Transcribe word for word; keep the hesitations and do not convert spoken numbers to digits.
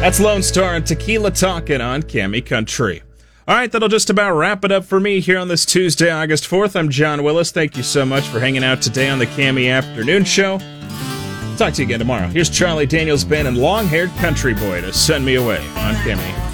That's Lone Star and Tequila Talkin' on Cami Country. All right, that'll just about wrap it up for me here on this Tuesday, August fourth. I'm John Willis. Thank you so much for hanging out today on the Cami Afternoon Show. Talk to you again tomorrow. Here's Charlie Daniels Band and Long-Haired Country Boy to Send Me Away on Cami.